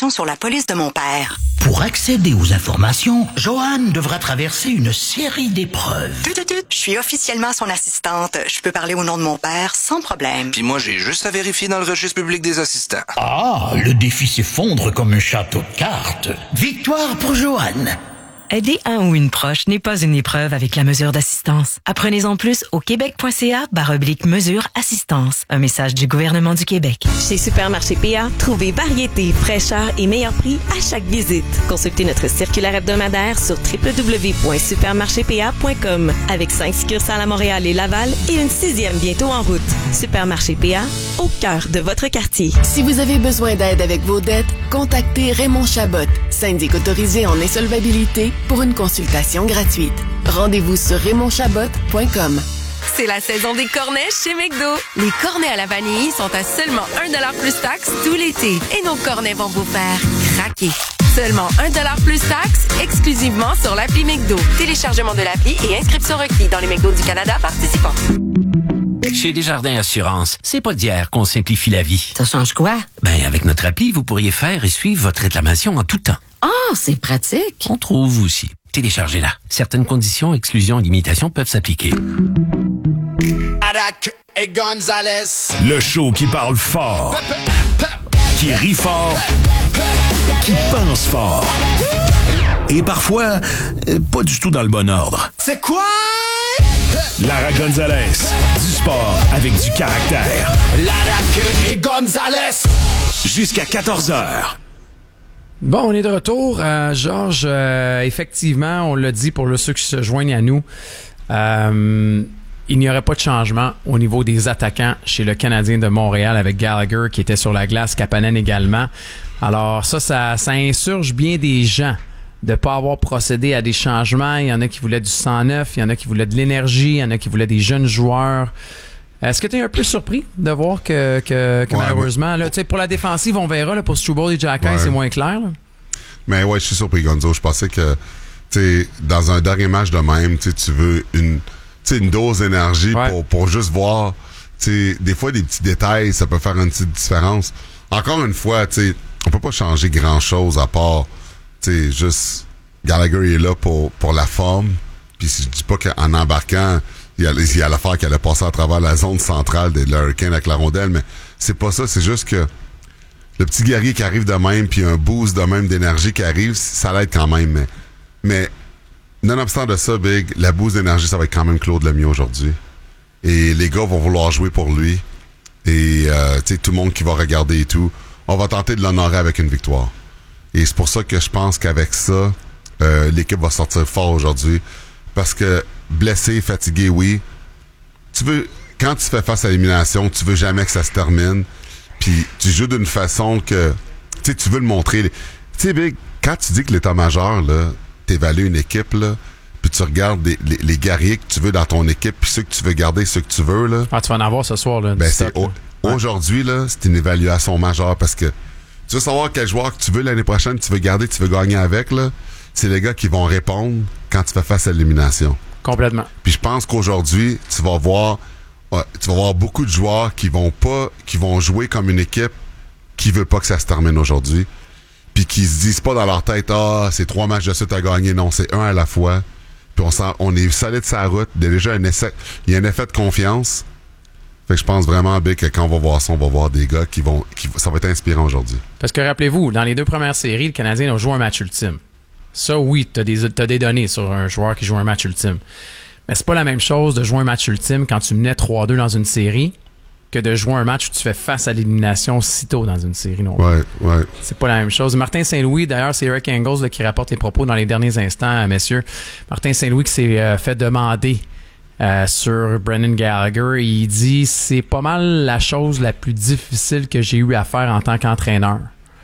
informations sur la police de mon père. Pour accéder aux informations, Joanne devra traverser une série d'épreuves. Je suis officiellement son assistante. Je peux parler au nom de mon père sans problème. Puis moi, j'ai juste à vérifier dans le registre public des assistants. Ah, le défi s'effondre comme un château de cartes. Victoire pour Joanne. Aider un ou une proche n'est pas une épreuve avec la mesure d'assistance. Apprenez-en plus au québec.ca/mesure assistance. Un message du gouvernement du Québec. Chez Supermarché PA, trouvez variété, fraîcheur et meilleur prix à chaque visite. Consultez notre circulaire hebdomadaire sur www.supermarchépA.com avec 5 succursales à Montréal et Laval et une 6e bientôt en route. Supermarché PA, au cœur de votre quartier. Si vous avez besoin d'aide avec vos dettes, contactez Raymond Chabot, syndic autorisé en insolvabilité, pour une consultation gratuite. Rendez-vous sur RaymondChabot.com. C'est la saison des cornets chez McDo. Les cornets à la vanille sont à seulement 1$ plus taxe tout l'été. Et nos cornets vont vous faire craquer. Seulement 1$ plus taxe, exclusivement sur l'appli McDo. Téléchargement de l'appli et inscription requis dans les McDo du Canada participants. Chez Desjardins Assurance, c'est pas d'hier qu'on simplifie la vie. Ça change quoi? Ben, avec notre appli, vous pourriez faire et suivre votre réclamation en tout temps. Ah, c'est pratique. On trouve aussi. Téléchargez-la. Certaines conditions, exclusions et limitations peuvent s'appliquer. Adac et Gonzalez. Le show qui parle fort, qui rit fort, qui pense fort. Et parfois, pas du tout dans le bon ordre. C'est quoi? Lara Gonzalez. Du sport avec du caractère. Lara et Gonzalez. Jusqu'à 14h. Bon, on est de retour. Georges, effectivement, on l'a dit pour ceux qui se joignent à nous, il n'y aurait pas de changement au niveau des attaquants chez le Canadien de Montréal avec Gallagher qui était sur la glace, Kapanen également. Alors ça insurge bien des gens de ne pas avoir procédé à des changements. Il y en a qui voulaient du sang neuf, il y en a qui voulaient de l'énergie, il y en a qui voulaient des jeunes joueurs. Est-ce que tu es un peu surpris de voir que malheureusement, là, pour la défensive, on verra, là, pour Struble et Xhekaj, c'est moins clair, là? Mais ouais, je suis surpris, Gonzo. Je pensais que, dans un dernier match de même, tu veux une dose d'énergie pour juste voir, des fois, des petits détails, ça peut faire une petite différence. Encore une fois, on peut pas changer grand-chose à part, juste Gallagher est là pour la forme. Puis je dis pas qu'en embarquant, il y a l'affaire qui allait passer à travers la zone centrale des Hurricanes avec la rondelle, mais c'est pas ça. C'est juste que le petit guerrier qui arrive de même, puis un boost de même d'énergie qui arrive, ça l'aide quand même. Mais nonobstant de ça, Big, la boost d'énergie, ça va être quand même Claude Lemieux aujourd'hui. Et les gars vont vouloir jouer pour lui. Et tout le monde qui va regarder et tout, on va tenter de l'honorer avec une victoire. Et c'est pour ça que je pense qu'avec ça, l'équipe va sortir fort aujourd'hui. Parce que blessé, fatigué, oui. Quand tu fais face à l'élimination, tu veux jamais que ça se termine. Puis tu joues d'une façon que tu veux le montrer. Tu sais, Big, quand tu dis que l'état-major, là, t'évalues une équipe, là, puis tu regardes les guerriers que tu veux dans ton équipe, puis ceux que tu veux garder, ceux que tu veux, là. Ah, tu vas en avoir ce soir, là. Ben, aujourd'hui, là, c'est une évaluation majeure parce que tu veux savoir quel joueur que tu veux l'année prochaine, tu veux garder, tu veux gagner avec, là. C'est les gars qui vont répondre quand tu fais face à l'élimination. Complètement. Puis je pense qu'aujourd'hui, tu vas voir beaucoup de joueurs qui vont jouer comme une équipe qui veut pas que ça se termine aujourd'hui. Puis qui se disent pas dans leur tête, c'est 3 matchs de suite à gagner. Non, c'est un à la fois. Puis on est solide sur la route. Il y a déjà il y a un effet de confiance. Fait que je pense vraiment, Big, que quand on va voir ça, on va voir des gars ça va être inspirant aujourd'hui. Parce que rappelez-vous, dans les 2 premières séries, le Canadien a joué un match ultime. Ça, oui, t'as des données sur un joueur qui joue un match ultime. Mais c'est pas la même chose de jouer un match ultime quand tu menais 3-2 dans une série que de jouer un match où tu fais face à l'élimination si tôt dans une série. Non. Ouais. C'est pas la même chose. Martin Saint-Louis, d'ailleurs, c'est Eric Engels là, qui rapporte les propos dans les derniers instants, messieurs. Martin Saint-Louis qui s'est fait demander sur Brendan Gallagher. Il dit, c'est pas mal la chose la plus difficile que j'ai eu à faire en tant qu'entraîneur.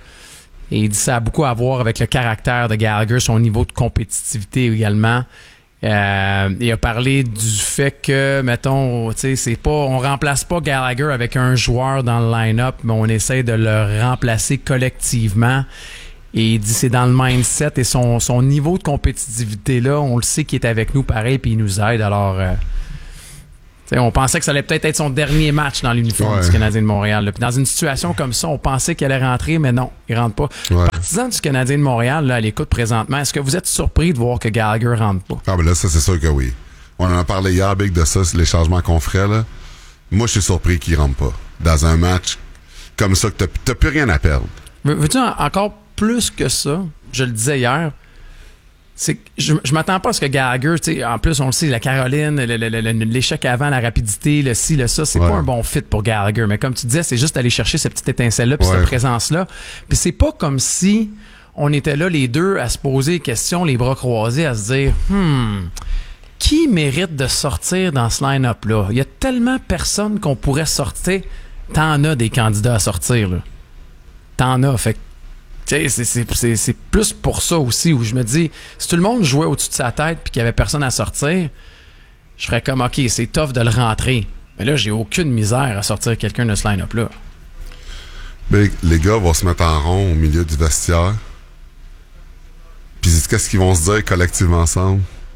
Et il dit ça a beaucoup à voir avec le caractère de Gallagher, son niveau de compétitivité également. Il a parlé du fait que, mettons, tu sais, on remplace pas Gallagher avec un joueur dans le line-up, mais on essaie de le remplacer collectivement. Et il dit c'est dans le mindset et son niveau de compétitivité là, on le sait qu'il est avec nous pareil puis il nous aide. Alors, On pensait que ça allait peut-être être son dernier match dans l'uniforme du Canadien de Montréal. Puis dans une situation comme ça, on pensait qu'il allait rentrer, mais non, il rentre pas. Ouais. Partisans du Canadien de Montréal, là, à l'écoute présentement, est-ce que vous êtes surpris de voir que Gallagher rentre pas? Ah ben là, ça c'est sûr que oui. On en a parlé hier, Big, de ça, les changements qu'on ferait. Là. Moi, je suis surpris qu'il rentre pas. Dans un match comme ça, que t'as plus rien à perdre. Veux-tu encore plus que ça? Je le disais hier. C'est que je m'attends pas à ce que Gallagher, tu sais, en plus, on le sait, la Caroline, l'échec avant, la rapidité, le ci, le ça, c'est pas un bon fit pour Gallagher. Mais comme tu disais, c'est juste aller chercher cette petite étincelle-là puis cette présence-là. Puis c'est pas comme si on était là, les deux, à se poser des questions, les bras croisés, à se dire, qui mérite de sortir dans ce line-up-là? Il y a tellement personne qu'on pourrait sortir. T'en as des candidats à sortir, là. T'en as. Fait que c'est plus pour ça aussi, où je me dis, si tout le monde jouait au-dessus de sa tête puis qu'il y avait personne à sortir, je ferais comme, OK, c'est tough de le rentrer. Mais là, j'ai aucune misère à sortir quelqu'un de ce line-up-là. Mais les gars vont se mettre en rond au milieu du vestiaire. Puis qu'est-ce qu'ils vont se dire collectivement ensemble?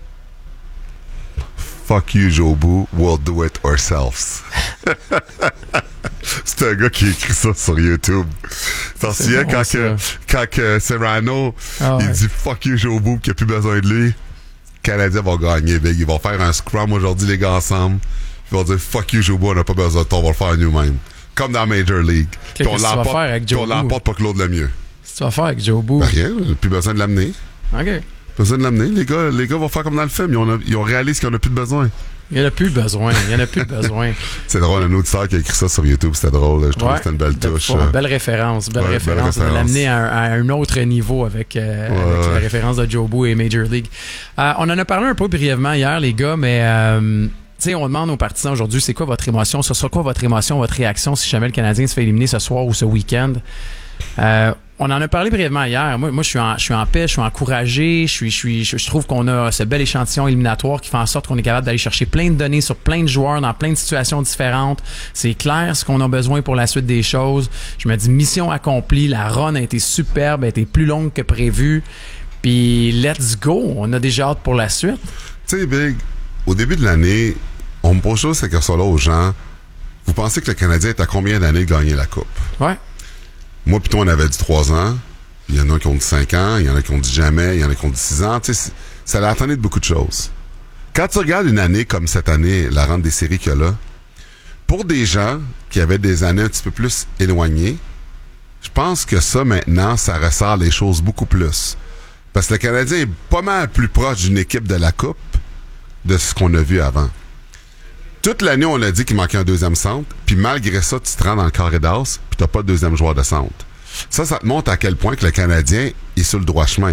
Fuck you, Jobu, we'll do it ourselves. C'est un gars qui écrit ça sur YouTube. T'en souviens quand Serrano il dit fuck you, Jobu, qu'il n'y a plus besoin de lui? Canadien va gagner, big. Ils vont faire un scrum aujourd'hui, les gars, ensemble. Ils vont dire fuck you, Jobu, on n'a pas besoin de toi, on va le faire nous-mêmes. Comme dans Major League. Qu'est-ce que tu vas faire avec Jobu? On l'emporte pas Claude Lemieux. Qu'est-ce que tu vas faire avec Jobu? Ben rien, plus besoin de l'amener. OK. Besoin de l'amener. Les gars vont faire comme dans le film. Ils ont réalisé qu'il n'y en a plus de besoin. Il n'y en a plus besoin. C'est drôle, un auditeur qui a écrit ça sur YouTube. C'était drôle. Je trouve que c'était une belle touche. Belle référence. Belle référence. De l'amener à un autre niveau avec la référence de Jobu et Major League. On en a parlé un peu brièvement hier, les gars, mais tu sais, on demande aux partisans aujourd'hui, c'est quoi votre émotion? Ce sera quoi votre émotion, votre réaction si jamais le Canadien se fait éliminer ce soir ou ce week-end? On en a parlé brièvement hier. Moi, je suis en paix, je suis encouragé. Je trouve qu'on a ce bel échantillon éliminatoire qui fait en sorte qu'on est capable d'aller chercher plein de données sur plein de joueurs dans plein de situations différentes. C'est clair ce qu'on a besoin pour la suite des choses. Je me dis mission accomplie. La run a été superbe, a été plus longue que prévu. Puis let's go. On a déjà hâte pour la suite. Tu sais, Big, au début de l'année, on me pose juste cette question-là aux gens. Vous pensez que le Canadien est à combien d'années de gagner la Coupe? Ouais. Moi pis toi, on avait dit 3 ans. Il y en a qui ont dit 5 ans. Il y en a qui ont dit jamais. Il y en a qui ont dit 6 ans. Tu sais, ça l'a attendu de beaucoup de choses. Quand tu regardes une année comme cette année, la rente des séries qu'il y a là, pour des gens qui avaient des années un petit peu plus éloignées, je pense que ça, maintenant, ça ressort les choses beaucoup plus. Parce que le Canadien est pas mal plus proche d'une équipe de la Coupe de ce qu'on a vu avant. Toute l'année, on a dit qu'il manquait un deuxième centre, puis malgré ça, tu te rends dans le carré d'as, puis t'as pas de deuxième joueur de centre. Ça te montre à quel point que le Canadien est sur le droit chemin.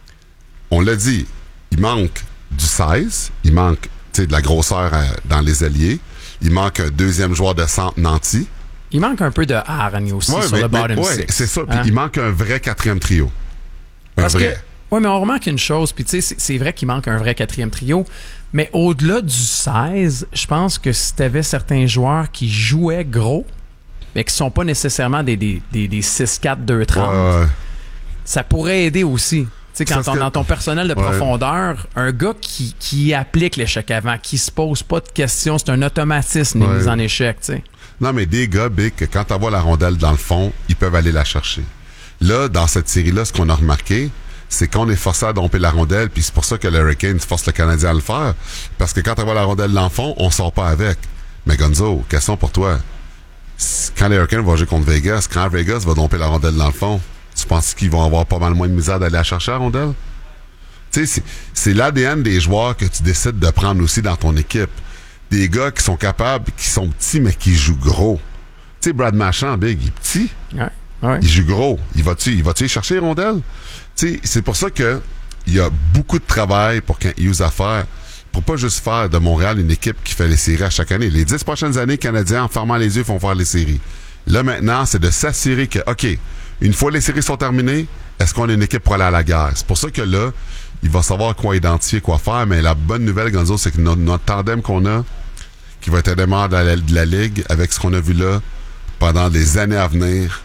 On l'a dit, il manque du 16, il manque de la grosseur dans les ailiers, il manque un deuxième joueur de centre nanti. Il manque un peu de hargne aussi sur le bottom six. C'est ça, puis il manque un vrai quatrième trio. Oui, mais on remarque une chose, puis tu sais, c'est vrai qu'il manque un vrai quatrième trio, mais au-delà du 16, je pense que si t'avais certains joueurs qui jouaient gros, mais qui sont pas nécessairement des 6-4, 2-30, ça pourrait aider aussi. Tu sais, quand dans ton personnel de profondeur, un gars qui applique l'échec avant, qui se pose pas de questions, c'est un automatisme, les mises en échec, tu sais. Non, mais des gars, Big, que quand t'envoies la rondelle dans le fond, ils peuvent aller la chercher. Là, dans cette série-là, ce qu'on a remarqué, c'est qu'on est forcé à domper la rondelle, puis c'est pour ça que le Hurricane force le Canadien à le faire. Parce que quand on voit la rondelle dans le fond, on sort pas avec. Mais Gonzo, question pour toi. Quand les Hurricanes vont jouer contre Vegas, quand Vegas va domper la rondelle dans le fond, tu penses qu'ils vont avoir pas mal moins de misère d'aller la chercher, la rondelle? Tu sais, c'est l'ADN des joueurs que tu décides de prendre aussi dans ton équipe. Des gars qui sont capables, qui sont petits, mais qui jouent gros. Tu sais, Brad Marchand, Big, il est petit. Ouais. Il joue gros. Il va-tu aller chercher les rondelles? T'sais, c'est pour ça que il y a beaucoup de travail pour Kent Hughes à faire, pour pas juste faire de Montréal une équipe qui fait les séries à chaque année. Les 10 prochaines années, les Canadiens, en fermant les yeux, font faire les séries. Là, maintenant, c'est de s'assurer que, OK, une fois les séries sont terminées, est-ce qu'on a une équipe pour aller à la guerre? C'est pour ça que là, il va savoir quoi identifier, quoi faire, mais la bonne nouvelle, Gonzo, c'est que notre tandem qu'on a, qui va être élément de la Ligue, avec ce qu'on a vu là, pendant des années à venir,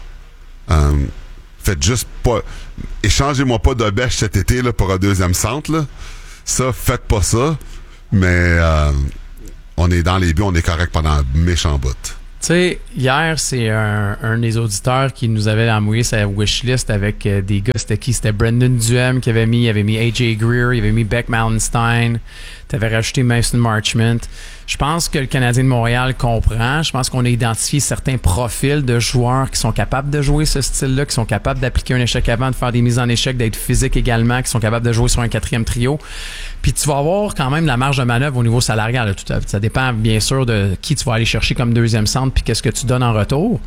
faites juste pas... Échangez-moi pas de bêche cet été là, pour un deuxième centre. Là. Ça, faites pas ça. Mais on est dans les buts, on est correct pendant un méchant bout. Tu sais, hier, c'est un des auditeurs qui nous avait envoyé sa wishlist avec des gars. C'était qui? C'était Brendan Duhem qui avait mis. Il avait mis AJ Greer, il avait mis Beck Mallenstein. T'avais rajouté Mason Marchment. Je pense que le Canadien de Montréal comprend. Je pense qu'on a identifié certains profils de joueurs qui sont capables de jouer ce style-là, qui sont capables d'appliquer un échec avant, de faire des mises en échec, d'être physique également, qui sont capables de jouer sur un 4e trio. Puis tu vas avoir quand même la marge de manœuvre au niveau salarial. Ça dépend bien sûr de qui tu vas aller chercher comme 2e centre puis qu'est-ce que tu donnes en retour.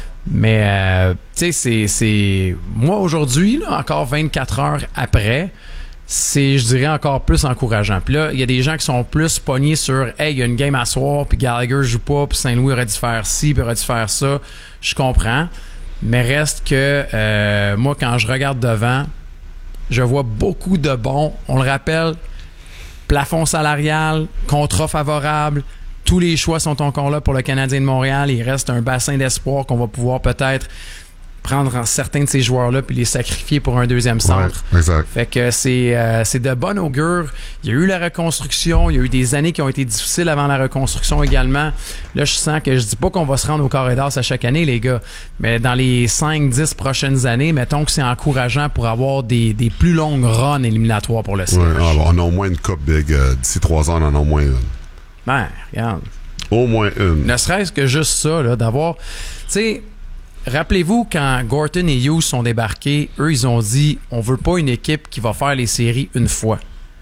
Mais tu sais, c'est moi aujourd'hui, là, encore 24 heures après, c'est, je dirais, encore plus encourageant. Puis là, il y a des gens qui sont plus pognés sur « Hey, il y a une game à soir, puis Gallagher joue pas, puis Saint-Louis aurait dû faire ci, puis aurait dû faire ça. » Je comprends. Mais reste que moi, quand je regarde devant, je vois beaucoup de bons. On le rappelle, plafond salarial, contrat favorable, tous les choix sont encore là pour le Canadien de Montréal. Il reste un bassin d'espoir qu'on va pouvoir peut-être prendre certains de ces joueurs-là puis les sacrifier pour un 2e centre. Ouais, exact. Fait que c'est de bon augure. Il y a eu la reconstruction. Il y a eu des années qui ont été difficiles avant la reconstruction également. Là, je sens que je dis pas qu'on va se rendre au corridor à chaque année, les gars. Mais dans les 5-10 prochaines années, mettons que c'est encourageant pour avoir des plus longues runs éliminatoires pour le siège. Ouais, on a au moins une coupe, Big. D'ici 3 ans, on en a au moins une. Ben, regarde. Au moins une. Ne serait-ce que juste ça, là, d'avoir... Tu sais... Rappelez-vous, quand Gorton et Hughes sont débarqués, eux, ils ont dit « On veut pas une équipe qui va faire les séries une fois.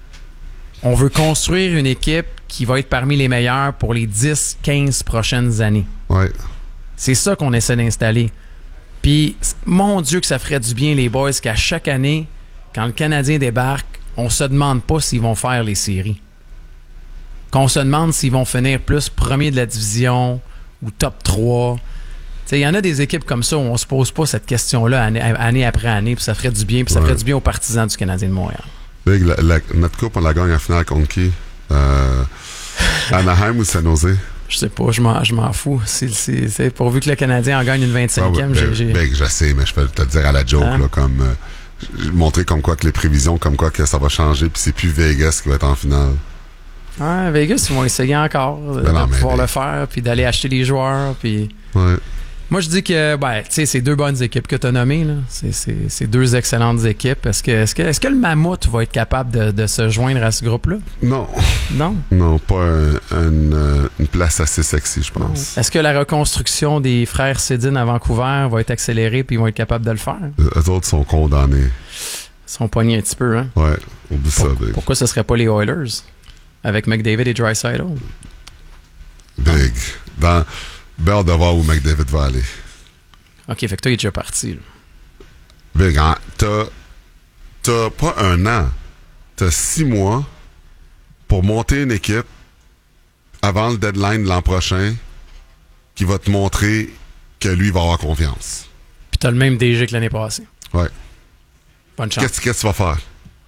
On veut construire une équipe qui va être parmi les meilleurs pour les 10-15 prochaines années. » Ouais. C'est ça qu'on essaie d'installer. Puis, mon Dieu que ça ferait du bien, les boys, qu'à chaque année, quand le Canadien débarque, on se demande pas s'ils vont faire les séries. Qu'on se demande s'ils vont finir plus premier de la division ou top 3. Il y en a des équipes comme ça où on se pose pas cette question-là année après année, puis ça ferait du bien, puis ça ferait du bien aux partisans du Canadien de Montréal. Big, notre coupe, on la gagne en finale contre qui? Anaheim ou San Jose? Je sais pas, je m'en fous. C'est pourvu que le Canadien en gagne une 25e. Big, je sais, mais je peux te le dire à la joke, là, comme montrer comme quoi que les prévisions, comme quoi que ça va changer, puis c'est plus Vegas qui va être en finale. Ouais, Vegas, ils vont essayer encore de pouvoir le faire, puis d'aller acheter les joueurs, puis... Ouais. Moi, je dis que c'est 2 bonnes équipes que tu as nommées. Là. C'est 2 excellentes équipes. Est-ce que le Mammouth va être capable de se joindre à ce groupe-là? Non. Non? Non, pas une place assez sexy, je pense. Est-ce que la reconstruction des frères Sedin à Vancouver va être accélérée et ils vont être capables de le faire? Eux autres sont condamnés. Ils sont pognés un petit peu, hein? Ouais, oublie ça, Big. Pourquoi ce serait pas les Oilers? Avec McDavid et Draisaitl? Big. Belle de voir où McDavid va aller. OK, fait que toi, il est déjà parti. Là. Big, hein, t'as pas 1 an. T'as 6 mois pour monter une équipe avant le deadline de l'an prochain qui va te montrer que lui va avoir confiance. Puis t'as le même DG que l'année passée. Ouais. Bonne chance. Qu'est-ce que tu vas faire?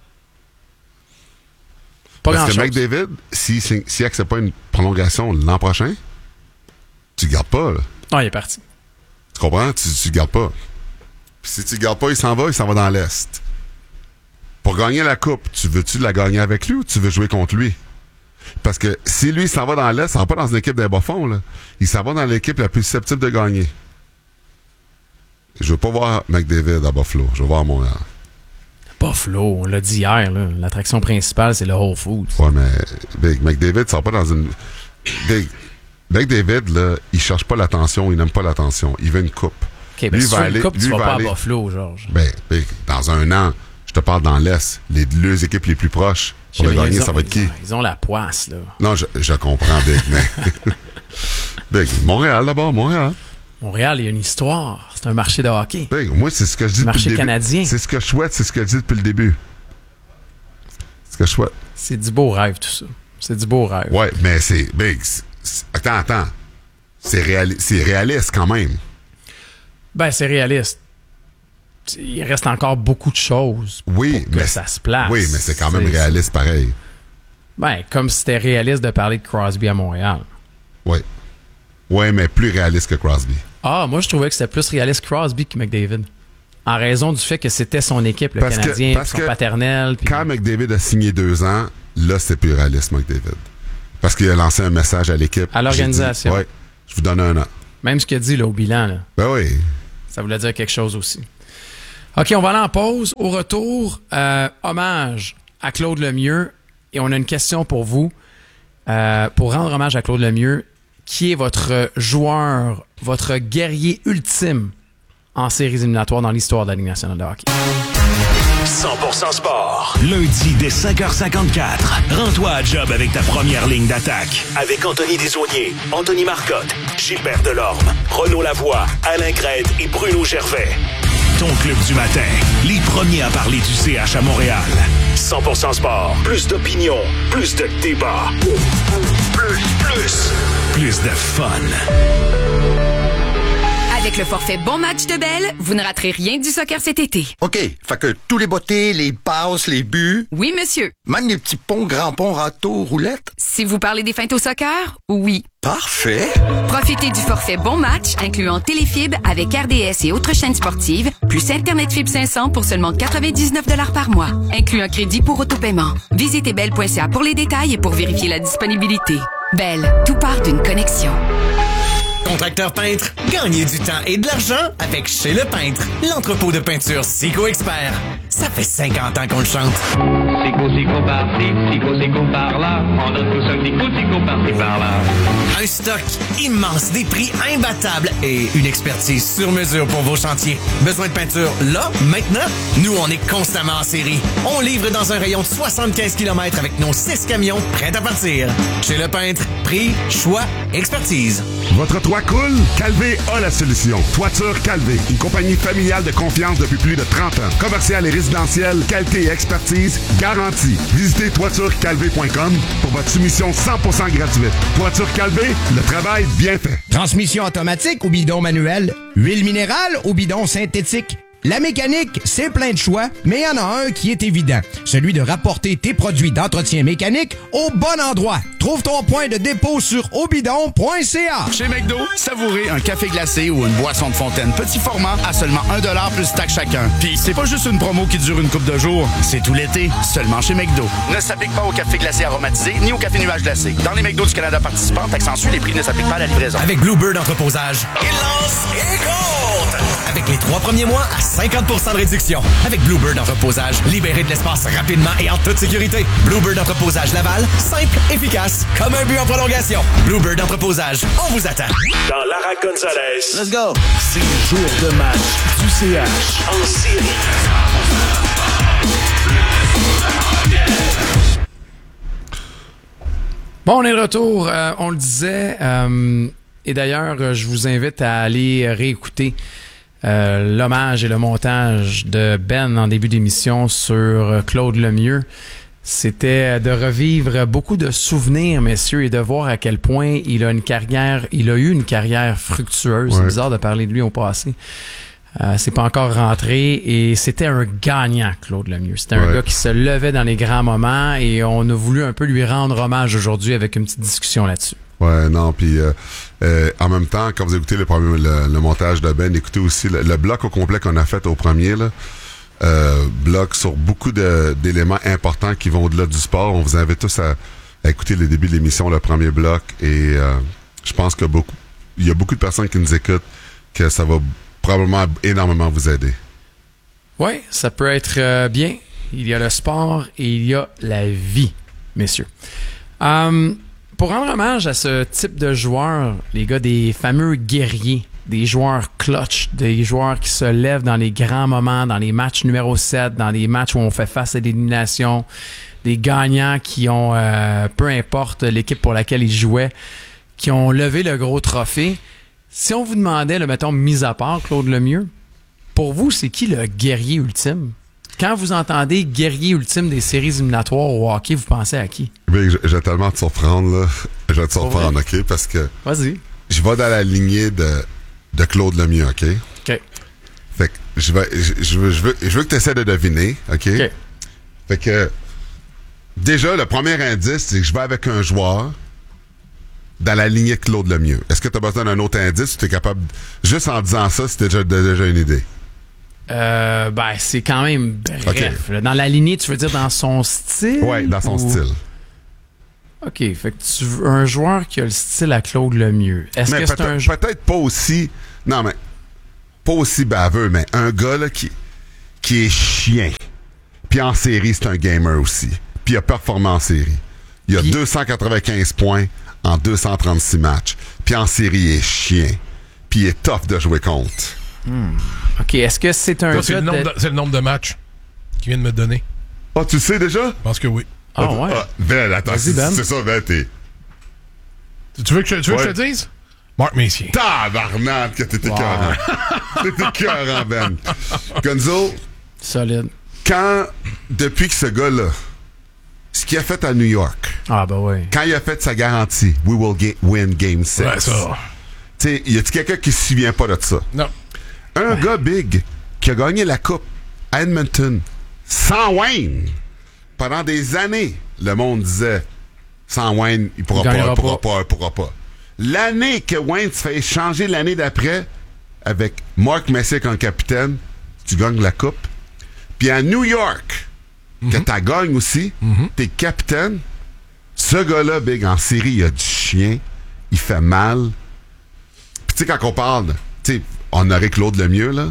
Pas Parce grand-chose. que McDavid, s'il accepte pas une prolongation l'an prochain, tu le gardes pas, là. Non, il est parti. Tu comprends? Tu le gardes pas. Puis si tu le gardes pas, il s'en va dans l'Est. Pour gagner la coupe, tu veux-tu la gagner avec lui ou tu veux jouer contre lui? Parce que si lui s'en va dans l'Est, il s'en va pas dans une équipe des bas-fonds, là. Il s'en va dans l'équipe la plus susceptible de gagner. Je veux pas voir McDavid à Buffalo. Je veux voir Montréal. Buffalo, on l'a dit hier, là. L'attraction principale, c'est le Whole Foods. Ouais, mais McDavid sort pas dans une... McDavid, là, il cherche pas l'attention, il n'aime pas l'attention. Il veut une coupe. OK, ben si tu veux une coupe, tu vas pas à Buffalo, Georges. Ben, dans 1 an, je te parle dans l'Est. Les 2 équipes les plus proches pour le gagner, ça va être qui? Ils ont la poisse, là. Non, je comprends, Big, mais... Big, Montréal, d'abord, Montréal. Montréal, il y a une histoire. C'est un marché de hockey. Big, moi, c'est ce que je dis depuis le début. Marché canadien. C'est ce que je souhaite, c'est ce que je dis depuis le début. C'est ce que je souhaite. C'est du beau rêve, tout ça. C'est du beau rêve. Ouais, mais c'est... Big, Attends. C'est réaliste quand même. Ben, c'est réaliste. Il reste encore beaucoup de choses pour que ça se place. Oui, mais c'est quand même réaliste pareil. Ben, comme si c'était réaliste de parler de Crosby à Montréal. Oui. Oui, mais plus réaliste que Crosby. Ah, moi, je trouvais que c'était plus réaliste Crosby que McDavid. En raison du fait que c'était son équipe, le Canadien, son paternel. Quand McDavid a signé 2 ans, là, c'est plus réaliste, McDavid. Parce qu'il a lancé un message à l'équipe. À l'organisation. Oui, je vous donne 1 an. Même ce qu'il a dit là, au bilan. Là. Ben oui. Ça voulait dire quelque chose aussi. OK, on va aller en pause. Au retour, hommage à Claude Lemieux. Et on a une question pour vous. Pour rendre hommage à Claude Lemieux, qui est votre joueur, votre guerrier ultime en séries éliminatoires dans l'histoire de la Ligue nationale de hockey? 100% sport. Lundi dès 5h54. Rends-toi à job avec ta première ligne d'attaque. Avec Anthony Desaulniers, Anthony Marcotte, Gilbert Delorme, Renaud Lavoie, Alain Crête et Bruno Gervais. Ton club du matin. Les premiers à parler du CH à Montréal. 100% sport. Plus d'opinion. Plus de débat. Plus de fun. Avec le forfait Bon Match de Bell, vous ne raterez rien du soccer cet été. OK, fait que tous les bottées, les passes, les buts... Oui, monsieur. Même les petits ponts, grands ponts, râteaux, roulettes... Si vous parlez des feintes au soccer, oui. Parfait. Profitez du forfait Bon Match, incluant Téléfibre avec RDS et autres chaînes sportives, plus Internet Fibre 500 pour seulement 99 $ par mois, inclut un crédit pour autopaiement. Visitez bell.ca pour les détails et pour vérifier la disponibilité. Bell, tout part d'une connexion. Contracteur peintre, gagnez du temps et de l'argent avec Chez Le Peintre, l'entrepôt de peinture Sico Expert. Ça fait 50 ans qu'on le chante. Sico par-ci, Sico par-là, on donne tous un petit Sico par-ci par-là. Un stock immense, des prix imbattables et une expertise sur mesure pour vos chantiers. Besoin de peinture là, maintenant? Nous, on est constamment en série. On livre dans un rayon de 75 km avec nos 6 camions prêts à partir. Chez Le Peintre, prix, choix, expertise. Votre toit coule? Calvé a la solution. Toiture Calvé, une compagnie familiale de confiance depuis plus de 30 ans. Commerciale et résidentielle, qualité et expertise garantie. Visitez toiturecalvé.com pour votre soumission 100% gratuite. Toiture Calvé, le travail bien fait. Transmission automatique ou bidon manuel? Huile minérale ou bidon synthétique? La mécanique, c'est plein de choix, mais il y en a un qui est évident. Celui de rapporter tes produits d'entretien mécanique au bon endroit. Trouve ton point de dépôt sur obidon.ca. Chez McDo, savourez un café glacé ou une boisson de fontaine petit format à seulement 1$ plus taxe chacun. Puis c'est pas juste une promo qui dure une couple de jours, c'est tout l'été, seulement chez McDo. Ne s'applique pas au café glacé aromatisé ni au café nuage glacé. Dans les McDo du Canada participants, taxe en sus, les prix ne s'appliquent pas à la livraison. Avec Bluebird Entreposage, il lance et compte! Avec les 3 premiers mois à 50% de réduction. Avec Bluebird Entreposage, libérez de l'espace rapidement et en toute sécurité. Bluebird Entreposage Laval, simple, efficace, comme un but en prolongation. Bluebird Entreposage, on vous attend. Dans Lara Gonzalez. Let's go. C'est le jour de match du CH en série. Bon, on est de retour. On le disait. Et d'ailleurs, je vous invite à aller réécouter l'hommage et le montage de Ben en début d'émission sur Claude Lemieux. C'était de revivre beaucoup de souvenirs, messieurs, et de voir à quel point il a eu une carrière fructueuse. Ouais. C'est bizarre de parler de lui au passé. C'est pas encore rentré et c'était un gagnant, Claude Lemieux. C'était un gars qui se levait dans les grands moments et on a voulu un peu lui rendre hommage aujourd'hui avec une petite discussion là-dessus. Ouais, non, puis en même temps, quand vous écoutez le montage de Ben, écoutez aussi le bloc au complet qu'on a fait au premier, là, bloc sur beaucoup d'éléments importants qui vont au-delà du sport. On vous invite tous à écouter le début de l'émission, le premier bloc, et je pense qu'il y a beaucoup de personnes qui nous écoutent, que ça va probablement énormément vous aider. Oui, ça peut être bien. Il y a le sport et il y a la vie, messieurs. Pour rendre hommage à ce type de joueurs, les gars, des fameux guerriers, des joueurs clutch, des joueurs qui se lèvent dans les grands moments, dans les matchs numéro 7, dans les matchs où on fait face à l'élimination, des gagnants qui ont, peu importe l'équipe pour laquelle ils jouaient, qui ont levé le gros trophée. Si on vous demandait, mettons, mis à part Claude Lemieux, pour vous, c'est qui le guerrier ultime? Quand vous entendez guerrier ultime des séries éliminatoires au hockey, vous pensez à qui? Ben, je vais tellement te surprendre, là. Je vais te surprendre, OK? Parce que... Vas-y. Je vais dans la lignée de Claude Lemieux, OK? OK. Fait que je veux que tu essaies de deviner, OK? Fait que... Déjà, le premier indice, c'est que je vais avec un joueur dans la lignée de Claude Lemieux. Est-ce que tu as besoin d'un autre indice ou tu es capable... Juste en disant ça, c'était déjà une idée? C'est quand même bref. Okay. Dans la lignée, tu veux dire dans son style? Oui, dans son style. OK, fait que tu veux un joueur qui a le style à Claude Lemieux. Est-ce que c'est un peut-être pas aussi... Non, mais pas aussi baveux, mais un gars là, qui est chien. Puis en série, c'est un gamer aussi. Puis il a performé en série. Il a 295 points en 236 matchs. Puis en série, il est chien. Puis il est tough de jouer contre. OK, est-ce que c'est un... C'est le nombre de matchs qu'il vient de me donner. Ah, tu le sais déjà? Je pense que oui. Ah, ouais. Ben, attends, c'est ça, ben, t'es... Tu veux que je te dise? Marc Messier. Tabarnak, que t'étais écœurant. T'étais écœurant, Ben. Gonzo. Solide. Depuis que ce gars-là, ce qu'il a fait à New York. Ah, ben oui. Quand il a fait sa garantie, we will win game 6. Ouais, ça. Tu sais, y a-tu quelqu'un qui se souvient pas de ça? Non. Un gars big qui a gagné la coupe à Edmonton sans Wayne. Pendant des années, le monde disait sans Wayne, il pourra pas. L'année que Wayne se fait échanger l'année d'après avec Mark Messier comme capitaine, tu gagnes la coupe. Puis à New York, que tu gagnes aussi, t'es capitaine. Ce gars-là, big, en série, il a du chien, il fait mal. Puis tu sais, quand on parle, tu sais, on aurait Claude Lemieux, là.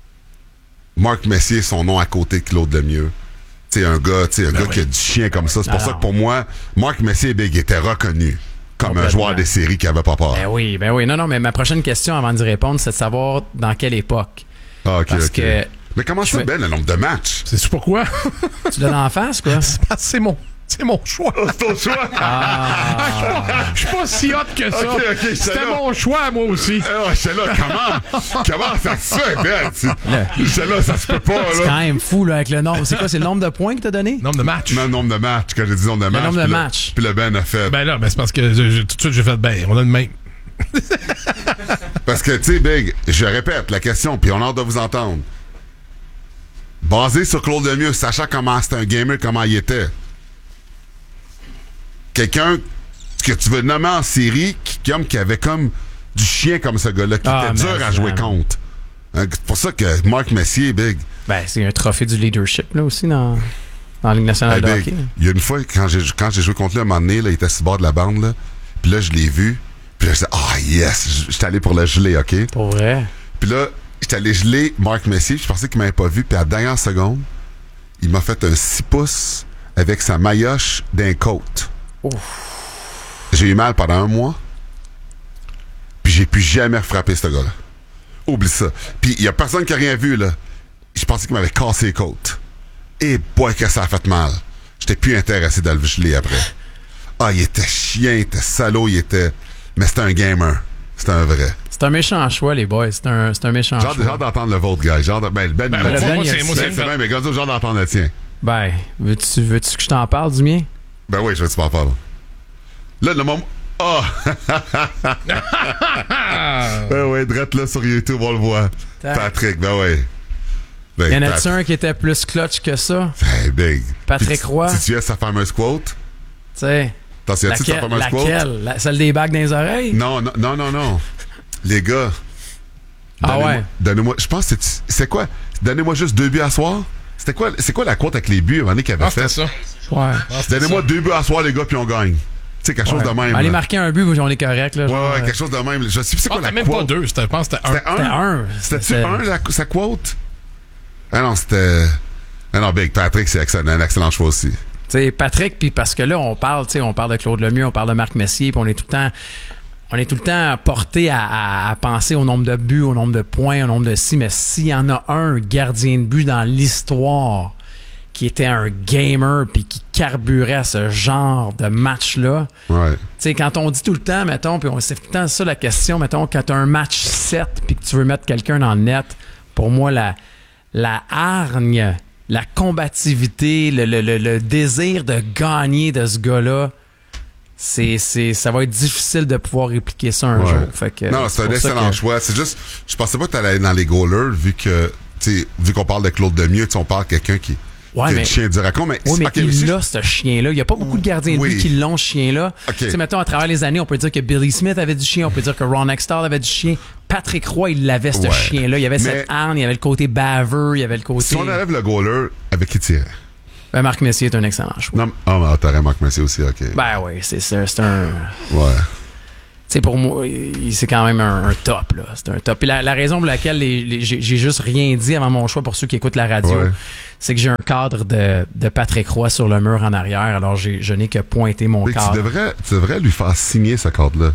Mark Messier, son nom à côté de Claude Lemieux. Tu sais, un gars qui a du chien comme ça. C'est pour ça que pour moi, Mark Messier, big, était reconnu comme un joueur des séries qui avait pas peur. Ben oui. Non, mais ma prochaine question avant d'y répondre, c'est de savoir dans quelle époque. Ah, OK, Parce que mais comment ça, Ben, le nombre de matchs? C'est pourquoi? Tu l'as dans la face, quoi? C'est mon choix. C'est ton choix? Je suis pas si hot que ça. Okay, c'était mon choix, moi aussi. J'étais là, comment ça se fait, Ben? J'étais là, ça se peut pas, là. C'est quand même fou, là, avec le nombre. C'est quoi, c'est le nombre de points que t'as donné? Nombre de matchs. Non, nombre de matchs. Quand j'ai dit nombre de matchs. Le nombre de matchs. Puis le Ben a fait. Ben là, c'est parce que tout de suite, j'ai fait, on a le même. Parce que, tu sais, Big, je répète la question, puis on a hâte de vous entendre. Basé sur Claude Lemieux, sachant comment c'était un gamer, comment il était. Quelqu'un que tu veux nommer en série qui avait comme du chien comme ce gars-là, qui était dur à jouer contre. C'est pour ça que Mark Messier, Big. Ben, c'est un trophée du leadership, là, aussi, dans la Ligue nationale de hockey. Il y a une fois, quand j'ai joué contre lui, à un moment donné, là, il était sur le bord de la bande, là. Puis là, je l'ai vu. Puis là, je disais, yes! J'étais allé pour le geler, OK? Pour vrai? Puis là, j'étais allé geler Mark Messier. Je pensais qu'il m'avait pas vu. Puis à la dernière seconde, il m'a fait un 6 pouces avec sa maillotche d'un côte. J'ai eu mal pendant 1 mois. Puis j'ai pu jamais frapper ce gars-là. Oublie ça. Puis il y a personne qui a rien vu, là. Je pensais qu'il m'avait cassé les côtes. Et boy, que ça a fait mal. J'étais plus intéressé de le geler après. Ah, il était chien, il était salaud, mais c'était un gamer. C'était un vrai. C'est un méchant choix, les boys. C'est un méchant choix. J'ai hâte d'entendre le vôtre, gars. Mais Gonzo, j'ai hâte d'entendre le tien. Ben, veux-tu que je t'en parle du mien? Ben oui, je veux que tu m'en parles. Là, le moment... Ben oui, drette là sur YouTube, on le voit. Patrick, ben oui. Ben, y en a-tu un qui était plus clutch que ça? Ben, big. Patrick Roy. Si tu as sa fameuse quote? Tu sais... T'en souviens-tu de sa fameuse quote? Laquelle? Celle des bagues dans les oreilles? Non. Les gars. Donnez-moi... Je pense que c'est quoi? Donnez-moi juste 2 buts à soir? C'est quoi la quote avec les buts, qu'il avait fait? Ça. Ouais. Donnez-moi 2 buts à soir, les gars, puis on gagne. Tu sais, quelque chose de même. Aller marquer un but, on est correct, là. Ouais, quelque chose de même. Je sais plus c'est quoi la quote. Même pas 2, je pense que c'était 1. C'était 1. C'était-tu 1, sa quote? Ah non, c'était... Ah non, Big Patrick, c'est un excellent choix aussi. T'sais, Patrick, puis parce que là, on parle de Claude Lemieux, on parle de Marc Messier, puis on est tout le temps porté à penser au nombre de buts, au nombre de points, au nombre de mais s'il y en a un gardien de but dans l'histoire qui était un gamer puis qui carburait à ce genre de match-là. Ouais. Tu sais, quand on dit tout le temps, mettons, puis c'est tout le temps ça la question, mettons, quand tu as un match 7 puis que tu veux mettre quelqu'un dans le net, pour moi, la hargne, la combativité, le désir de gagner de ce gars-là, ça va être difficile de pouvoir répliquer ça un jour. Fait que, non, c'est un excellent choix. C'est juste, je pensais pas que t'allais aller dans les goalers, vu qu'on parle de Claude Lemieux, on parle de quelqu'un qui a le chien du racon. Mais il a ce chien-là. Il n'y a pas beaucoup de gardiens de but qui l'ont, ce chien-là. Tu sais, mettons, à travers les années, on peut dire que Billy Smith avait du chien, on peut dire que Ron Extall avait du chien. Patrick Roy, il avait ce chien-là. Il y avait cette hargne, il y avait le côté baveux, il y avait le côté... Si on enlève le goaler, avec qui tirait? Ben, Marc Messier est un excellent choix. Non, t'aurais Marc Messier aussi, OK. Ben oui, c'est un... Ouais. Tu sais, pour moi, c'est quand même un top, là. C'est un top. Puis la raison pour laquelle j'ai juste rien dit avant mon choix pour ceux qui écoutent la radio, c'est que j'ai un cadre de Patrick Roy sur le mur en arrière, alors je n'ai que pointé mon cadre. Tu devrais lui faire signer ce cadre-là.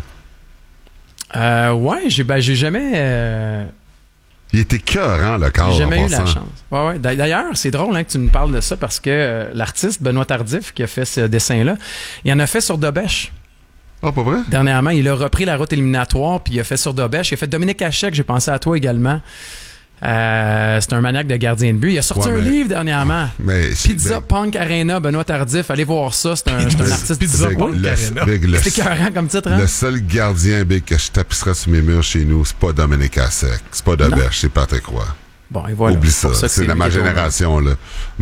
Ouais, j'ai jamais... Il était écœurant, le cadre. J'ai jamais eu la chance. Ouais. D'ailleurs, c'est drôle que tu nous parles de ça parce que l'artiste Benoît Tardif qui a fait ce dessin-là, il en a fait sur Dobèche. Ah, pas vrai? Dernièrement, il a repris la route éliminatoire puis il a fait sur Dobèche. Il a fait Dominique Hachek, j'ai pensé à toi également. C'est un maniaque de gardien de but. Il a sorti un livre dernièrement. Pizza Punk Arena, Benoît Tardif. Allez voir ça. C'est un artiste Pizza Punk Arena. C'est écœurant comme titre, hein? Le seul gardien que je tapisserais sur mes murs chez nous, c'est pas Dominique Hachek. C'est pas Dobèche, c'est Patrick Roy. Bon, et voilà. Oublie ça. C'est de ma génération, là.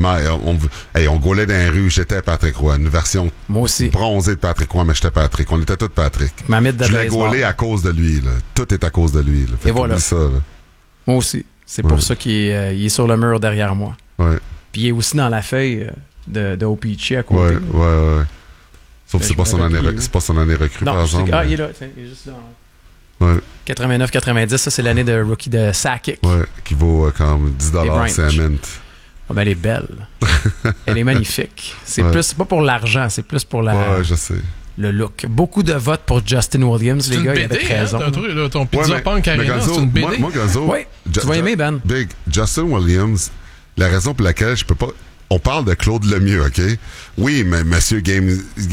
On gaulait dans les rues, j'étais Patrick Roy. Une version bronzée de Patrick Roy, mais j'étais Patrick. On était tous Patrick. Je l'ai gaulé à cause de lui, là. Tout est à cause de lui, là. Et voilà. Ça, là. Moi aussi. C'est pour ça qu'il est sur le mur derrière moi. Ouais. Puis il est aussi dans la feuille de Opichi à côté. Ouais. Sauf que c'est pas son année recrue, par exemple. Ah, il est là. Il est juste là. Ouais. 89-90, ça c'est l'année de rookie de Sakic. Ouais, qui vaut comme $10, c'est un mint. Oh, ben elle est belle. Elle est magnifique. C'est pas pour l'argent, c'est plus pour la... Ouais, je sais. Le look. Beaucoup de votes pour Justin Williams, les gars, il avait raison. Ton Pizza Punk Arena, c'est une BD. Moi, Gonzo, tu vas aimer, Ben. Big, Justin Williams, la raison pour laquelle je peux pas... On parle de Claude Lemieux, OK? Oui, mais monsieur Game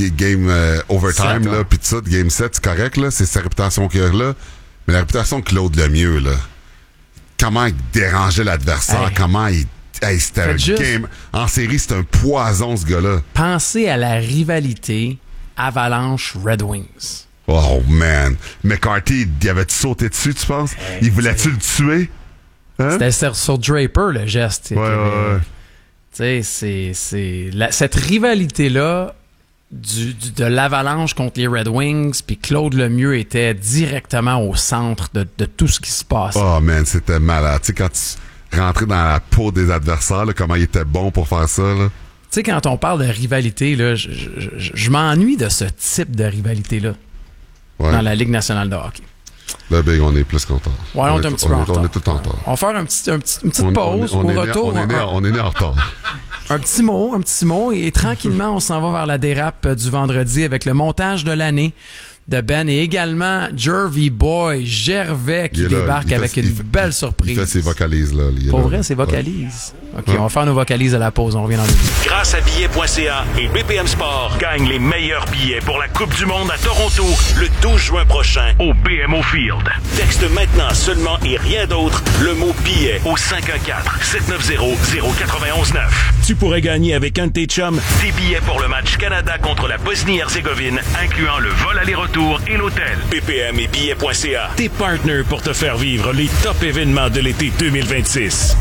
Overtime, là, puis tout ça, de Game 7, c'est correct, là, c'est sa réputation qu'il a là. Mais la réputation de Claude Lemieux, là, comment il dérangeait l'adversaire, comment il... c'était un game... En série, c'est un poison, ce gars-là. Pensez à la rivalité Avalanche Red Wings. Oh, man. McCarthy, il avait-tu sauté dessus, tu penses? Il voulait-tu le tuer? Hein? C'était sur Draper, le geste. Ouais. Tu sais, cette rivalité-là de l'Avalanche contre les Red Wings, puis Claude Lemieux était directement au centre de tout ce qui se passe. Oh, man, c'était malade. Tu sais, quand tu rentrais dans la peau des adversaires, là, comment il était bon pour faire ça, là. Tu sais, quand on parle de rivalité, là, je m'ennuie de ce type de rivalité-là dans la Ligue nationale de hockey. Là, Big, on est plus content. Ouais, on est un petit peu en retard. On est tout en retard. On va faire une petite pause au retour. On est né en retard. Un petit mot, et tranquillement, on s'en va vers la dérape du vendredi avec le montage de l'année de Ben et également Jervy Boy Gervais qui débarque avec une belle surprise. Il fait ses vocalises, là. Pour vrai, ses vocalises. OK, on va faire nos vocalises à la pause. On revient dans le minute. Grâce à billets.ca et BPM Sport, gagne les meilleurs billets pour la Coupe du Monde à Toronto le 12 juin prochain au BMO Field. Texte maintenant seulement et rien d'autre le mot billet au 514-790-0919. Tu pourrais gagner avec un de tes chums des billets pour le match Canada contre la Bosnie-Herzégovine, incluant le vol aller-retour et l'hôtel. BPM et billets.ca, tes partners pour te faire vivre les top événements de l'été 2026.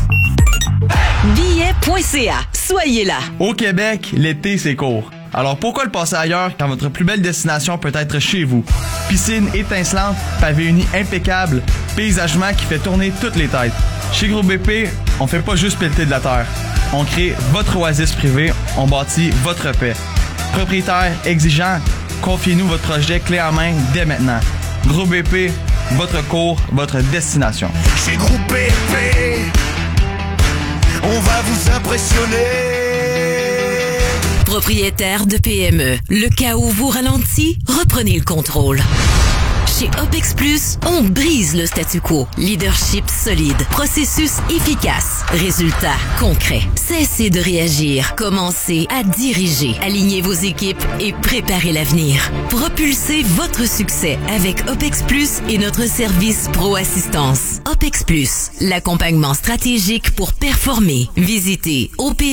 Billets.ca. Soyez là. Au Québec, l'été, c'est court. Alors pourquoi le passer ailleurs quand votre plus belle destination peut être chez vous? Piscine étincelante, pavé uni impeccable, paysagement qui fait tourner toutes les têtes. Chez Groupe BP, on fait pas juste pelleter de la terre. On crée votre oasis privée, on bâtit votre paix. Propriétaire exigeant, confiez-nous votre projet clé en main dès maintenant. Groupe BP, votre cours, votre destination. Chez Groupe BP, on va vous impressionner. Propriétaire de PME, le chaos vous ralentit, reprenez le contrôle. Chez OPEX Plus, on brise le statu quo. Leadership solide, processus efficace, résultats concrets. Cessez de réagir, commencez à diriger. Alignez vos équipes et préparez l'avenir. Propulsez votre succès avec OPEX Plus et notre service Pro Assistance. OPEX Plus, l'accompagnement stratégique pour performer. Visitez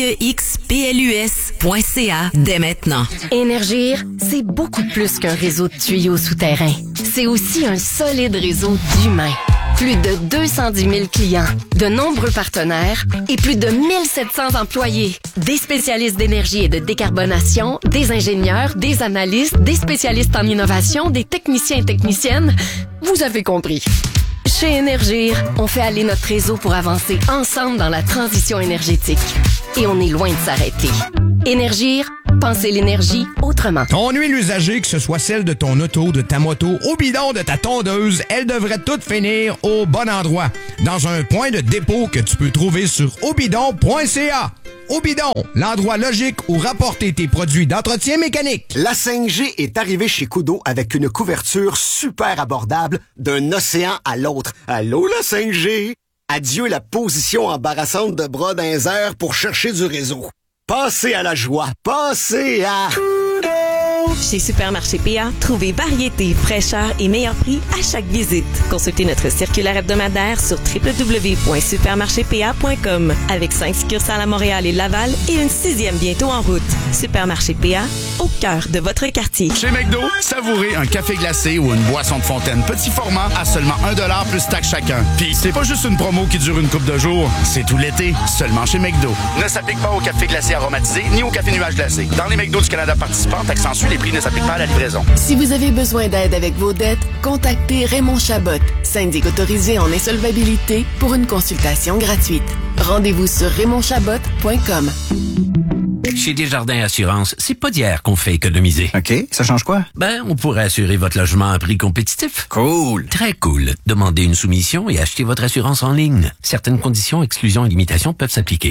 opexplus.ca dès maintenant. Énergir, c'est beaucoup plus qu'un réseau de tuyaux souterrains. C'est aussi un solide réseau d'humains. Plus de 210 000 clients, de nombreux partenaires et plus de 1700 employés. Des spécialistes d'énergie et de décarbonation, des ingénieurs, des analystes, des spécialistes en innovation, des techniciens et techniciennes. Vous avez compris. Chez Énergir, on fait aller notre réseau pour avancer ensemble dans la transition énergétique. Et on est loin de s'arrêter. Énergir, pensez l'énergie autrement. Ton huile usagée, que ce soit celle de ton auto, de ta moto, au bidon de ta tondeuse, elle devrait toutes finir au bon endroit. Dans un point de dépôt que tu peux trouver sur obidon.ca. Obidon, l'endroit logique où rapporter tes produits d'entretien mécanique. La 5G est arrivée chez Kudo avec une couverture super abordable d'un océan à l'autre. Allô, la 5G? Adieu la position embarrassante de bras dans les airs pour chercher du réseau. Passez à la joie. Passez à... Chez Supermarché PA, trouvez variété, fraîcheur et meilleur prix à chaque visite. Consultez notre circulaire hebdomadaire sur www.supermarchépA.com avec 5 succursales à Montréal et Laval et une 6e bientôt en route. Supermarché PA, au cœur de votre quartier. Chez McDo, savourez un café glacé ou une boisson de fontaine petit format à seulement 1$ plus taxe chacun. Puis c'est pas juste une promo qui dure une couple de jours, c'est tout l'été, seulement chez McDo. Ne s'applique pas au café glacé aromatisé ni au café nuage glacé. Dans les McDo du Canada participants, accentuent les prix ne s'appliquent pas à la livraison. Si vous avez besoin d'aide avec vos dettes, contactez Raymond Chabot, syndic autorisé en insolvabilité, pour une consultation gratuite. Rendez-vous sur raymondchabot.com. Chez Desjardins Assurance, c'est pas d'hier qu'on fait économiser. OK, ça change quoi? Ben, on pourrait assurer votre logement à prix compétitif. Cool. Très cool. Demandez une soumission et achetez votre assurance en ligne. Certaines conditions, exclusions et limitations peuvent s'appliquer.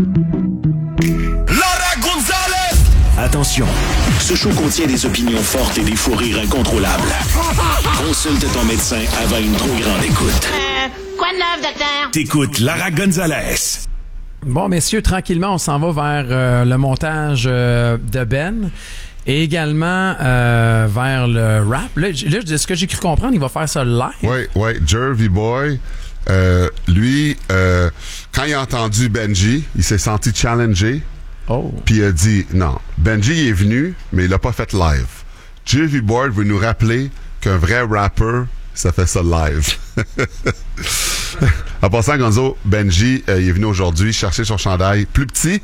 Lara Gonzalez! Attention, ce show contient des opinions fortes et des fous rires incontrôlables. Consulte ton médecin avant une trop grande écoute. Quoi de neuf, docteur? T'écoutes Lara Gonzalez. Bon, messieurs, tranquillement, on s'en va vers le montage de Ben et également vers le rap. Là, ce que j'ai cru comprendre, il va faire ça live. Oui, Jervy Boy, lui, quand il a entendu Benji, il s'est senti challengé. Oh. Puis il a dit, non, Benji est venu, mais il l'a pas fait live. Jervy Boy veut nous rappeler qu'un vrai rapper, ça fait ça live. En passant, Gonzo, Benji, il est venu aujourd'hui chercher son chandail plus petit.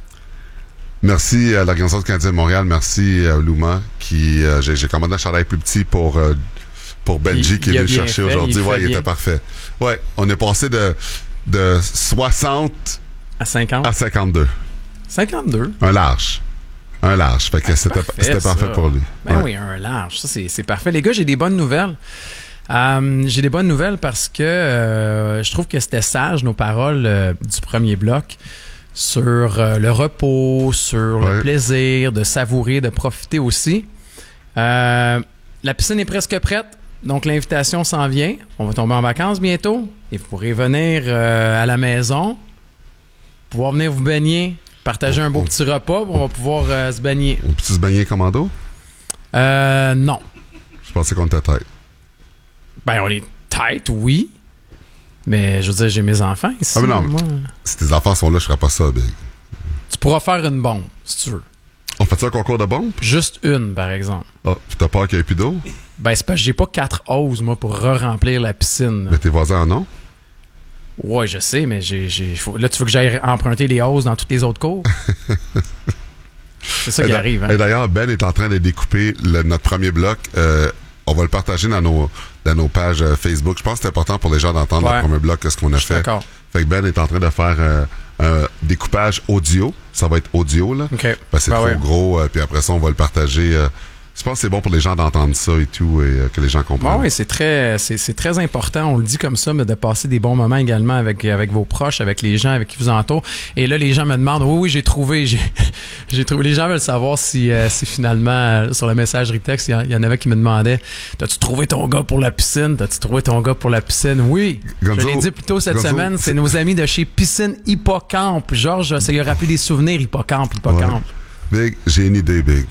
Merci à l'Organisation canadienne de Montréal, merci à Luma, qui j'ai commandé un chandail plus petit pour Benji qui est venu chercher aujourd'hui. Ouais, il était parfait. Ouais, on est passé de 60 à 50 à 52. 52? Un large. Fait que c'était parfait pour lui. Ben ouais. Oui, un large. Ça, c'est parfait. Les gars, j'ai des bonnes nouvelles. J'ai des bonnes nouvelles parce que je trouve que c'était sage, nos paroles du premier bloc, sur le repos, sur le plaisir, de savourer, de profiter aussi. La piscine est presque prête, donc l'invitation s'en vient. On va tomber en vacances bientôt et vous pourrez venir à la maison, pouvoir venir vous baigner, partager un beau petit repas, on va pouvoir se baigner. On peut-tu se baigner commando? Non. Je pensais qu'on était tête. Ben, on est tête, oui. Mais je veux dire, j'ai mes enfants ici. Ah, mais non, moi. Si tes enfants sont là, je ferais pas ça, Big. Tu pourras faire une bombe, si tu veux. On fait ça un concours de bombes? Juste une, par exemple. Ah, tu t'as peur qu'il n'y ait plus d'eau? Ben, c'est parce que j'ai pas 4 hoses, moi, pour re-remplir la piscine. Mais tes voisins en ont? Ouais, je sais, mais là, tu veux que j'aille emprunter les hoses dans toutes les autres cours? C'est ça qui arrive, hein? Et d'ailleurs, Ben est en train de découper notre premier bloc. On va le partager dans nos pages Facebook. Je pense que c'est important pour les gens d'entendre le premier bloc, ce qu'on a fait. D'accord. Fait que Ben est en train de faire un découpage audio. Ça va être audio, là. OK. Parce que c'est trop gros. Puis après ça, on va le partager. Je pense que c'est bon pour les gens d'entendre ça et tout, et que les gens comprennent. Oui, c'est très important, on le dit comme ça, mais de passer des bons moments également avec vos proches, avec les gens avec qui vous entourent. Et là, les gens me demandent, oui, j'ai trouvé. Les gens veulent savoir si finalement, sur la messagerie texte, il y en avait qui me demandaient, t'as-tu trouvé ton gars pour la piscine? Oui. Gonzo, je l'ai dit plus tôt cette semaine, c'est nos amis de chez Piscine Hippocampe. Georges, ça lui a rappelé des souvenirs, Hippocampe. Ouais. Big, j'ai une idée, Big.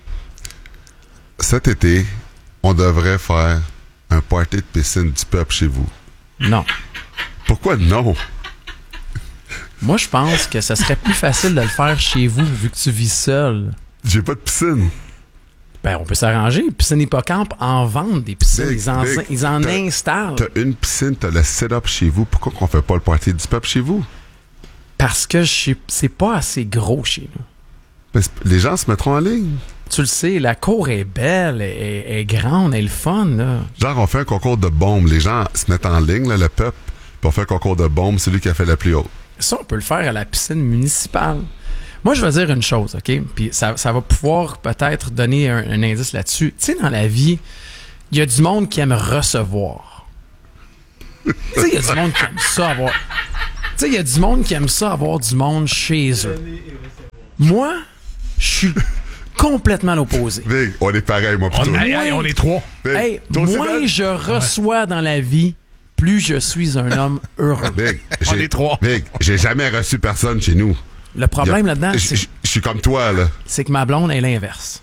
Cet été, on devrait faire un party de piscine du peuple chez vous. Non. Pourquoi non? Moi, je pense que ça serait plus facile de le faire chez vous, vu que tu vis seul. J'ai pas de piscine. Ben, on peut s'arranger. Piscine Hippocampe en vendent des piscines. Ils en installent. T'as une piscine, t'as le setup chez vous. Pourquoi qu'on fait pas le party du peuple chez vous? Parce que c'est pas assez gros chez nous. Ben, les gens se mettront en ligne. Tu le sais, la cour est belle, elle est grande, elle est le fun, là. Genre, on fait un concours de bombes. Les gens se mettent en ligne, là, le peuple, puis on fait un concours de bombes. C'est lui qui a fait la plus haute. Ça, on peut le faire à la piscine municipale. Moi, je vais dire une chose, OK? Puis ça va pouvoir peut-être donner un indice là-dessus. Tu sais, dans la vie, il y a du monde qui aime recevoir. Tu sais, il y a du monde qui aime ça avoir... Tu sais, il y a du monde qui aime ça avoir du monde chez eux. Moi, je suis complètement l'opposé. Big, on est pareil, moi, plutôt. On est trois. Hey, moins je reçois dans la vie, plus je suis un homme heureux. Big, on est trois. Big, j'ai jamais reçu personne chez nous. Le problème là-dedans, c'est... Je suis comme toi, là. C'est que ma blonde est l'inverse.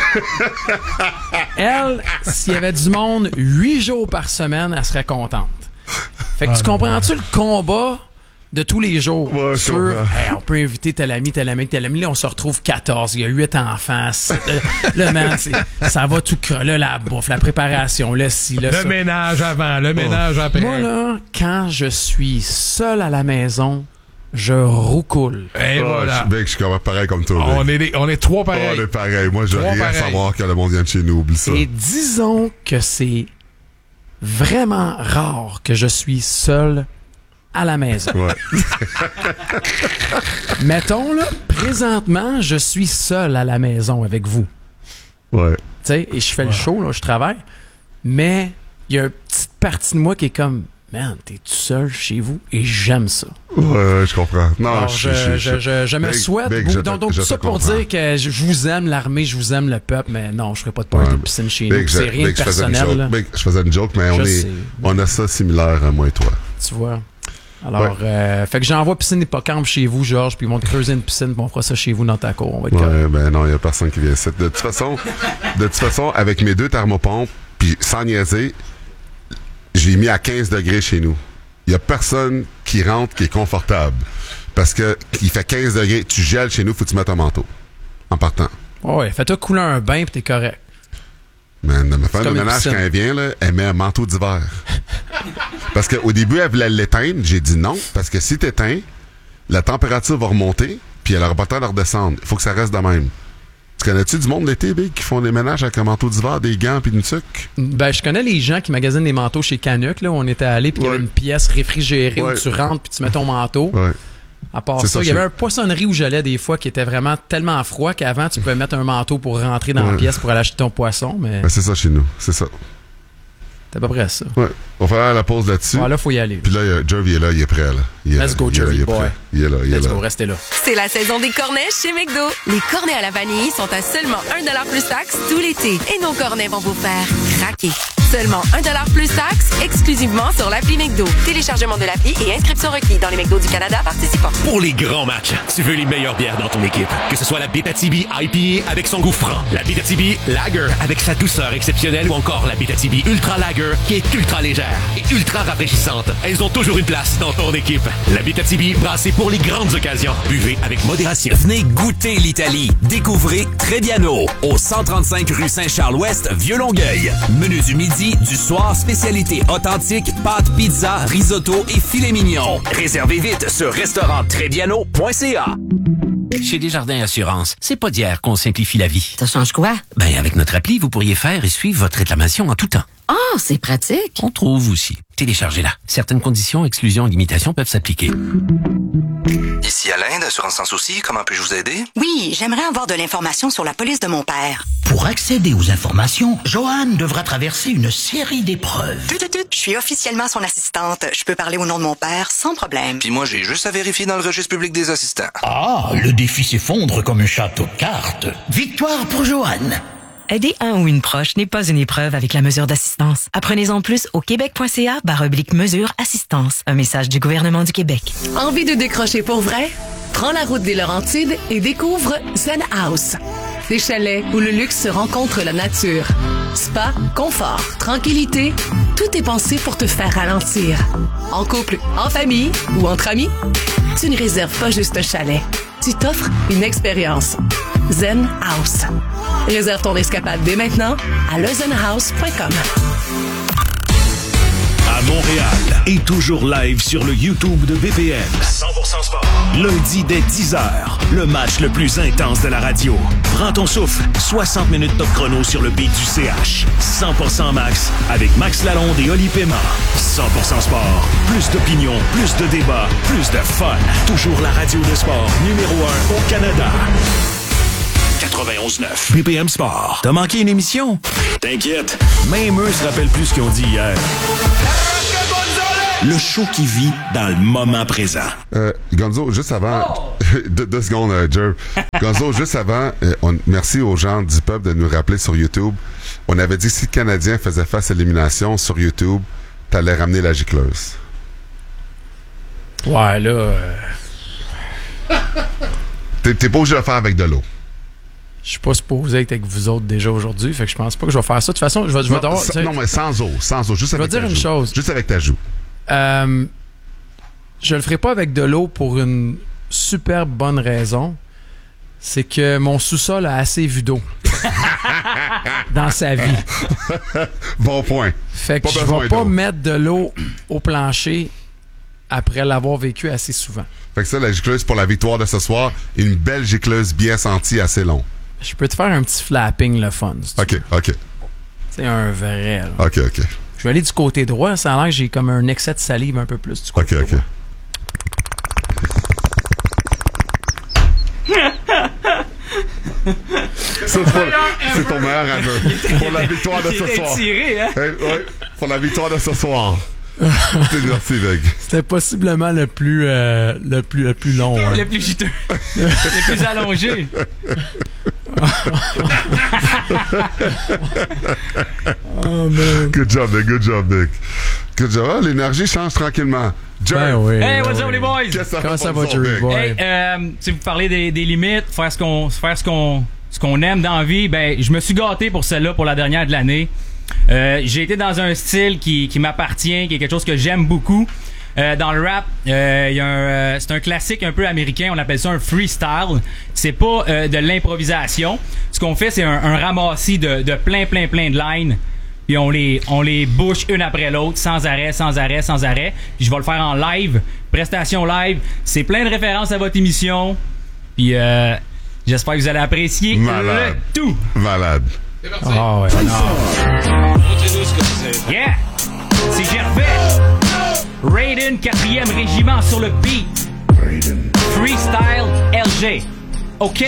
Elle, s'il y avait du monde 8 jours par semaine, elle serait contente. Fait que tu comprends-tu le combat de tous les jours? Ouais, sur, hey, on peut inviter tel ami. Là, on se retrouve 14. Il y a 8 enfants. Le man, ça va tout là, la bouffe, la préparation, le ménage avant, le ménage après. Moi, là, quand je suis seul à la maison, je roucoule. Et voilà. Je suis comme pareil comme toi. On est trois pareils. On est pareil. Moi, je veux rien savoir que le monde vient de chez nous. Oublie ça. Et disons que c'est vraiment rare que je suis seul à la maison. Ouais. Mettons, là, présentement, je suis seul à la maison avec vous. Ouais. Tu sais, et je fais le show, là, je travaille. Mais il y a une petite partie de moi qui est comme, man, t'es tout seul chez vous et j'aime ça. Ouais, je comprends. Non, alors, je me souhaite. Donc, tout ça pour dire que je vous aime, l'armée, je vous aime, le peuple, mais non, je ferai pas de party de piscine chez nous. C'est rien de personnel. Je faisais une joke, mais on a ça similaire, moi et toi. Tu vois. Alors, fait que j'envoie piscine hippocampe chez vous, Georges, puis ils vont te creuser une piscine, puis on fera ça chez vous dans ta cour. On va être ben non, il y a personne qui vient ici. De toute façon, avec mes 2 thermopompes, puis sans niaiser, je l'ai mis à 15 degrés chez nous. Il y a personne qui rentre qui est confortable. Parce que il fait 15 degrés, tu gèles chez nous, faut que tu mettes un manteau. En partant. Ouais, fais-toi couler un bain, puis t'es correct. Man, ma femme de ménage, quand elle vient, là, elle met un manteau d'hiver. Parce qu'au début, elle voulait l'éteindre. J'ai dit non, parce que si t'éteins, la température va remonter, puis elle n'aura pas le temps de redescendre. Il faut que ça reste de même. Tu connais-tu du monde l'été, Big, qui font des ménages avec un manteau d'hiver, des gants puis une tuque? Ben, je connais les gens qui magasinent des manteaux chez Canuck, là, où on était allé, puis il y avait une pièce réfrigérée où tu rentres, puis tu mets ton manteau. Ouais. À part ça, il y avait un poissonnerie où j'allais des fois qui était vraiment tellement froid qu'avant, tu pouvais mettre un manteau pour rentrer dans la pièce pour aller acheter ton poisson. Mais c'est ça chez nous, c'est ça. C'est à peu près ça. Ouais. On va faire la pause là-dessus. Ouais, là, faut y aller. Puis là, Jervy est là, il est prêt, là. Let's go, Jervy boy. Il est là, Let's go, restez là. C'est la saison des cornets chez McDo. Les cornets à la vanille sont à seulement 1$ plus taxe tout l'été. Et nos cornets vont vous faire craquer. Seulement 1$ plus taxe, exclusivement sur l'appli McDo. Téléchargement de l'appli et inscription requis dans les McDo du Canada participants. Pour les grands matchs, tu veux les meilleures bières dans ton équipe. Que ce soit la Abitibi IPA avec son goût franc, la Abitibi Lager avec sa douceur exceptionnelle ou encore la Abitibi Ultra Lager qui est ultra légère et ultra rafraîchissante. Elles ont toujours une place dans ton équipe. La Abitibi brassée pour les grandes occasions. Buvez avec modération. Venez goûter l'Italie. Découvrez Trebbiano au 135 rue Saint-Charles-Ouest, Vieux-Longueuil. Menus du midi, du soir, spécialités authentiques, pâtes, pizza, risotto et filet mignon. Réservez vite sur restauranttrebbiano.ca. Chez Desjardins Assurance, c'est pas d'hier qu'on simplifie la vie. Ça change quoi? Ben, avec notre appli, vous pourriez faire et suivre votre réclamation en tout temps. Ah, c'est pratique. On trouve aussi. Téléchargez-la. Certaines conditions, exclusions et limitations peuvent s'appliquer. Ici Alain d'Assurance Sans Souci, comment puis-je vous aider? Oui, j'aimerais avoir de l'information sur la police de mon père. Pour accéder aux informations, Joanne devra traverser une série d'épreuves. Je suis officiellement son assistante. Je peux parler au nom de mon père sans problème. Puis moi, j'ai juste à vérifier dans le registre public des assistants. Ah, le défi s'effondre comme un château de cartes. Victoire pour Joanne. Aider un ou une proche n'est pas une épreuve avec la mesure d'assistance. Apprenez-en plus au québec.ca/mesure assistance. Un message du gouvernement du Québec. Envie de décrocher pour vrai? Prends la route des Laurentides et découvre Zen House. Des chalets où le luxe se rencontre la nature. Spa, confort, tranquillité, tout est pensé pour te faire ralentir. En couple, en famille ou entre amis, tu ne réserves pas juste un chalet. Tu t'offres une expérience. Zen House. Réserve ton escapade dès maintenant à lezenhouse.com. à Montréal et toujours live sur le YouTube de BPM. 100% sport. Lundi dès 10h, le match le plus intense de la radio. Prends ton souffle, 60 minutes top chrono sur le beat du CH. 100% Max avec Max Lalonde et Oli Paiement. 100% sport. Plus d'opinion, plus de débats, plus de fun. Toujours la radio de sport numéro 1 au Canada. 91.9 BPM Sport. T'as manqué une émission? T'inquiète, même eux se rappellent plus ce qu'ils ont dit hier. Le show qui vit dans le moment présent. Gonzo, juste avant... deux secondes, Jer. Gonzo, juste avant, merci aux gens du peuple de nous rappeler sur YouTube. On avait dit que si le Canadien faisait face à l'élimination sur YouTube, t'allais ramener la gicleuse. Ouais, là... T'es pas obligé de le faire avec de l'eau. Je suis pas supposé être avec vous autres déjà aujourd'hui, fait que je pense pas que je vais faire ça. De toute façon, je vais non, mais sans eau, juste avec ta joue. Je vais dire une chose. Juste avec ta joue. Je le ferai pas avec de l'eau pour une super bonne raison. C'est que mon sous-sol a assez vu d'eau dans sa vie. Bon point. Fait que je vais pas mettre de l'eau au plancher après l'avoir vécu assez souvent. Fait que ça, la gicleuse pour la victoire de ce soir, une belle gicleuse bien sentie, assez long. Je peux te faire un petit flapping le fun. OK. C'est un vrai. Là. OK. Je vais aller du côté droit. Ça a l'air que j'ai comme un excès de salive un peu plus du côté droit. C'est ton meilleur aveu. Pour la victoire de ce soir. Tiré, hein? Ouais, pour la victoire de ce soir. Merci, mec. C'était possiblement le plus long. Hein. Le plus juteux. Le plus allongé. Oh, man. Good job, Nick. Good job. Ah, l'énergie change tranquillement. Ben oui, hey, what's up, les boys? Comment ça va, Jerry Boy? Hey, si vous parlez des limites, faire ce qu'on aime dans la vie, ben, je me suis gâté pour celle-là, pour la dernière de l'année. J'ai été dans un style qui m'appartient, qui est quelque chose que j'aime beaucoup. Dans le rap, c'est un classique un peu américain, on appelle ça un freestyle. C'est pas de l'improvisation. Ce qu'on fait, c'est un ramassis de plein de lines. Puis on les bouche une après l'autre, sans arrêt. Puis je vais le faire en live, prestation live. C'est plein de références à votre émission. Puis j'espère que vous allez apprécier le tout. Malade. C'est parti. Oh, ouais. Montrez-nous ce que c'est. Yeah! C'est Gervais. Raiden, 4e régiment sur le beat. Raiden. Freestyle LG. OK.